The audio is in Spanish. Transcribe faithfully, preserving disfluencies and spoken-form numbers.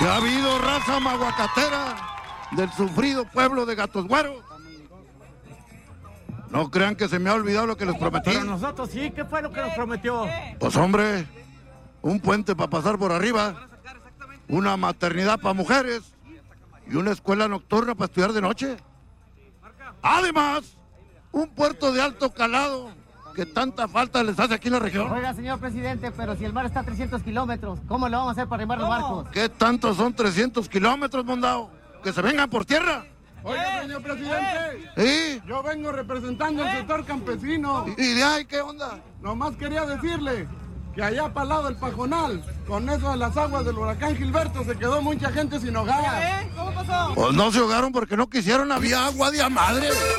Que ha habido raza maguacatera del sufrido pueblo de Gatos Güeros. No crean que se me ha olvidado lo que les prometí. Pero nosotros sí, ¿qué fue lo que nos prometió? Pues hombre, un puente para pasar por arriba, una maternidad para mujeres y una escuela nocturna para estudiar de noche. Además, un puerto de alto calado que tanta falta les hace aquí en la región. Oiga, señor presidente, pero si el mar está a trescientos kilómetros, ¿cómo le vamos a hacer para arrimar los barcos? ¿Qué tanto son trescientos kilómetros, mondao? Que se vengan por tierra. Oiga, señor presidente, ¿Sí? yo vengo representando al sector campesino. ¿Y de ahí qué onda? Nomás quería decirle que allá para el lado del Pajonal, con eso de las aguas del huracán Gilberto, se quedó mucha gente sin hogar. ¿Cómo pasó? Pues no se ahogaron porque no quisieron, había agua de a madre.